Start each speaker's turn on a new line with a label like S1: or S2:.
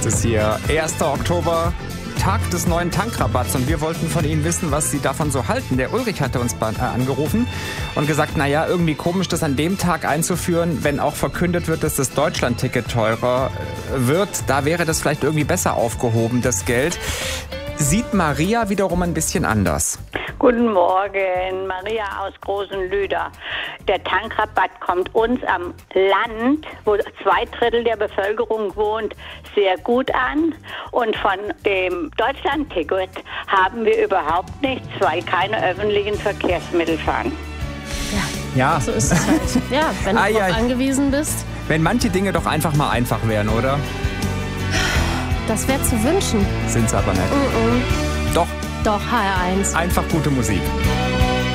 S1: ist es hier. 1. Oktober, Tag des neuen Tankrabatts. Und wir wollten von Ihnen wissen, was Sie davon so halten. Der Ulrich hatte uns angerufen und gesagt, naja, irgendwie komisch, das an dem Tag einzuführen, wenn auch verkündet wird, dass das Deutschland-Ticket teurer wird. Da wäre das vielleicht irgendwie besser aufgehoben, das Geld. Sieht Maria wiederum ein bisschen anders.
S2: Guten Morgen, Maria aus Großenlüder. Der Tankrabatt kommt uns am Land, wo 2/3 der Bevölkerung wohnt, sehr gut an. Und von dem Deutschland-Ticket haben wir überhaupt nichts, weil keine öffentlichen Verkehrsmittel fahren.
S1: Ja.
S3: So ist es halt. Ja, wenn du darauf angewiesen bist.
S1: Wenn manche Dinge doch einfach mal einfach wären, oder?
S3: Das wäre zu wünschen.
S1: Sind's aber nicht. Doch.
S3: Doch, HR1.
S1: Einfach gute Musik.